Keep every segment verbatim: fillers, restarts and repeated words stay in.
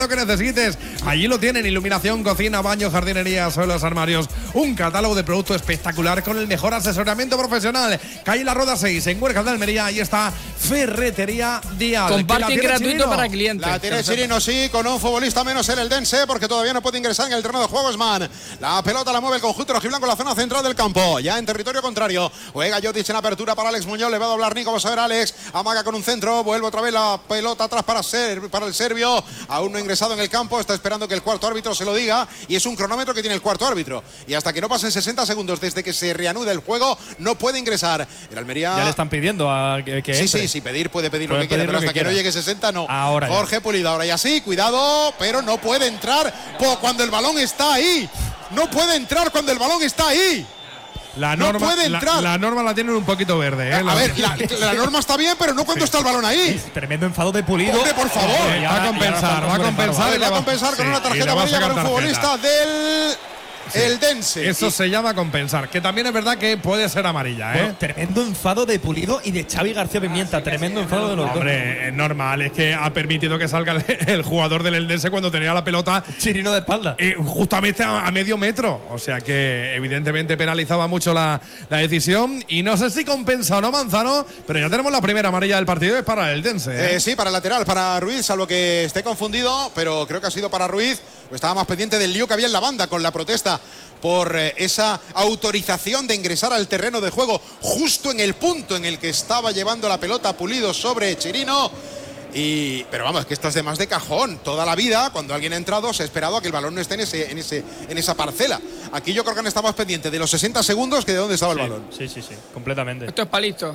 Lo que necesites, allí lo tienen: iluminación, cocina, baño, jardinería, suelos, armarios, un catálogo de productos espectacular con el mejor asesoramiento profesional. Calle La Roda seis, en Huerca de Almería, ahí está Ferretería Dial. Con parking gratuito Chirino para clientes. La tiene Chirino, sí, con un futbolista menos el Eldense, porque todavía no puede ingresar en el terreno de juego Esman. La pelota la mueve el conjunto rojiblanco en la zona central del campo, ya en territorio contrario. Juega Jotic en apertura para Alex Muñoz, le va a doblar Nico, vamos a ver Alex, amaga con un centro, vuelve otra vez la pelota atrás para, ser, para el serbio, aún no ha ingresado en el campo, está esperando que el cuarto árbitro se lo diga, y es un cronómetro que tiene el cuarto árbitro, y hasta que no pasen sesenta segundos desde que se reanude el juego, no puede ingresar. El Almería... Ya le están pidiendo a que, que Sí, entre. sí, sí, pedir puede pedir Puede lo que quiera, pedir pero lo hasta que que, no quiera. llegue sesenta no. Ahora ya. Jorge Pulido, ahora ya sí, cuidado, pero no puede entrar po- cuando el balón está ahí. No puede entrar cuando el balón está ahí. La No norma, puede entrar. La, la norma la tienen un poquito verde, ¿eh? A La- ver, la, la norma está bien, pero no cuando está el balón ahí. Tremendo enfado de Pulido. Hombre, por favor. Eh, va a compensar, va a compensar. A ver, y le va a compensar con sí, una y tarjeta le va a amarilla sacar para un tarjeta. futbolista del Eldense. Eso Y- se llama compensar, que también es verdad que puede ser amarilla, ¿eh? Bueno, tremendo enfado de Pulido y de Xavi García Pimienta. Tremendo enfado de los dos. Hombre, es normal, es que ha permitido que salga el, el jugador del Eldense cuando tenía la pelota Chirino de espalda. eh, justamente a, a medio metro. O sea que evidentemente penalizaba mucho la, la decisión. Y no sé si compensa o no Manzano, pero ya tenemos la primera amarilla del partido, es para el Eldense, ¿eh? Eh, sí, para el lateral, para Ruiz, salvo que esté confundido, pero creo que ha sido para Ruiz. Pues estaba más pendiente del lío que había en la banda con la protesta por eh, esa autorización de ingresar al terreno de juego justo en el punto en el que estaba llevando la pelota Pulido sobre Chirino. Y, pero vamos, que esto es de más de cajón. Toda la vida, cuando alguien ha entrado, se ha esperado a que el balón no esté en, ese, en, ese, en esa parcela. Aquí yo creo que han estado más pendientes de los sesenta segundos que de dónde estaba Sí, el balón. sí, sí, sí, completamente. Esto es palito.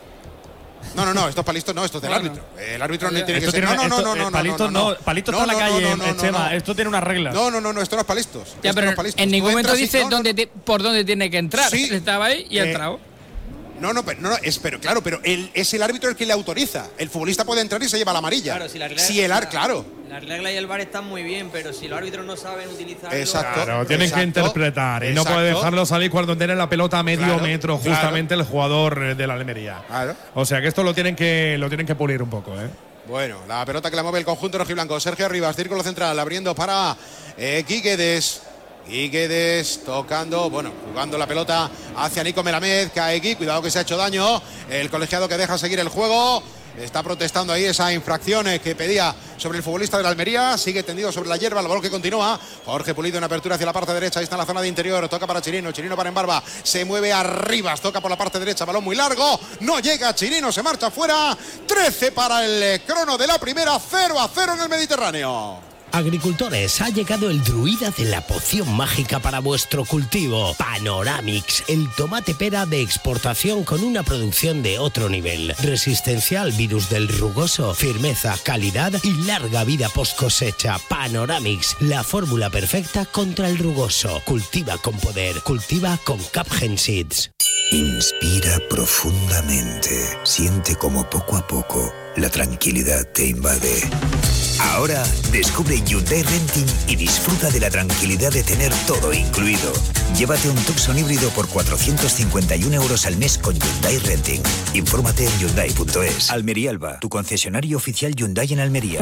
No, no, no, esto es palisto, no, esto es del Bueno. árbitro. El árbitro no tiene que Esto ser. tiene No, una- no, esto, no, eh, no, no, Palito no, no, Palito no, está en la no, calle, no, no, no, Chema. no. Esto tiene unas reglas. No, no, no, no, esto no es palistos. Ya, Esto pero no es palistos. en Tú ningún momento entras y- dice no, no, dónde ti- por dónde tiene que entrar. Sí. Estaba ahí y ha Eh, entrado. No, no, pero, no, no, es, pero claro, pero el, es el árbitro el que le autoriza. El futbolista puede entrar y se lleva la amarilla. Claro, si la regla, Si el ar, claro. La regla y el V A R están muy bien, pero si los árbitros no saben utilizarlo… Exacto. Claro, tienen exacto, que interpretar y no exacto. puede dejarlo salir cuando tiene la pelota a medio Claro, metro, claro. justamente el jugador eh, de la Almería. Claro. O sea que esto lo tienen que lo tienen que pulir un poco, ¿eh? Bueno, la pelota que la mueve el conjunto rojiblanco. Sergio Rivas, círculo central, abriendo para eh, Guiguedes. Guiguedes tocando, bueno, jugando la pelota hacia Nico Melamed. Cae Gui, cuidado que se ha hecho daño. El colegiado que deja seguir el juego. Está protestando ahí esa infracción eh, que pedía sobre el futbolista de la Almería. Sigue tendido sobre la hierba, el balón que continúa. Jorge Pulido en apertura hacia la parte derecha. Ahí está en la zona de interior. Toca para Chirino. Chirino para Embarba. Se mueve arriba. Toca por la parte derecha. Balón muy largo. No llega Chirino. Se marcha fuera. trece para el eh, crono de la primera. cero a cero en el Mediterráneo. Agricultores, ha llegado el druida de la poción mágica para vuestro cultivo. Panoramix, el tomate pera de exportación con una producción de otro nivel. Resistencia al virus del rugoso, firmeza, calidad y larga vida post cosecha. Panoramix, la fórmula perfecta contra el rugoso. Cultiva con poder, cultiva con Capgen Seeds. Inspira profundamente. Siente como poco a poco la tranquilidad te invade. Ahora descubre Hyundai Renting y disfruta de la tranquilidad de tener todo incluido. Llévate un Tucson híbrido por cuatrocientos cincuenta y un euros al mes con Hyundai Renting. Infórmate en hyundai punto es. Almería Alba, tu concesionario oficial Hyundai en Almería.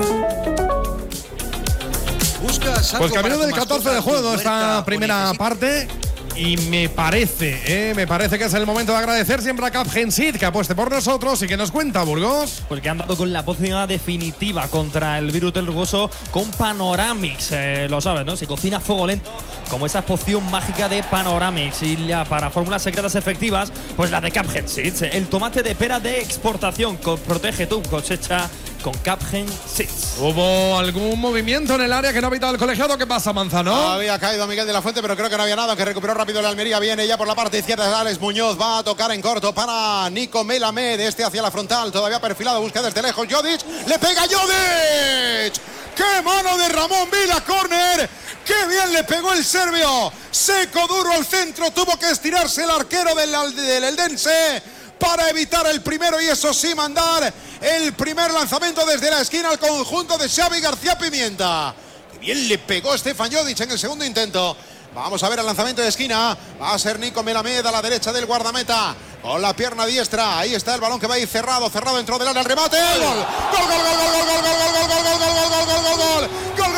Pues camino del catorce de juego esta primera parte. Y me parece, eh, me parece que es el momento de agradecer siempre a Capgen Seed que apueste por nosotros y que nos cuenta, Burgos. Porque han dado con la pócima definitiva contra el virus del rugoso con Panoramix. Eh, lo sabes, ¿no? Se cocina a fuego lento, como esa poción mágica de Panoramix. Y ya para fórmulas secretas efectivas, pues la de Capgen Seeds. El tomate de pera de exportación. Co- protege tu cosecha con Capgen Seeds. ¿Hubo algún movimiento en el área que no ha evitado el colegiado? ¿Qué pasa, Manzano? Había caído Miguel de la Fuente, pero creo que no había nada, que recuperó rápido la Almería. Viene ya por la parte izquierda Alex Muñoz. Va a tocar en corto para Nico Melamed. Este hacia la frontal, todavía perfilado, busca desde lejos Jovic. ¡Le pega Jovic! ¡Qué mano de Ramón Vila! ¡Córner! ¡Qué bien le pegó el serbio! Seco, duro al centro. Tuvo que estirarse el arquero del, del Eldense para evitar el primero y eso sí mandar el primer lanzamiento desde la esquina al conjunto de Xavi García Pimienta. Qué bien le pegó Stefan Jovic en el segundo intento. Vamos a ver el lanzamiento de esquina. Va a ser Nico Melamed a la derecha del guardameta. Con la pierna diestra. Ahí está el balón que va a ir cerrado. Cerrado dentro del área. El remate. ¡Gol! ¡Gol, gol, gol, gol, gol, gol, gol, gol, gol, gol, gol, gol, gol, gol, gol, gol, gol!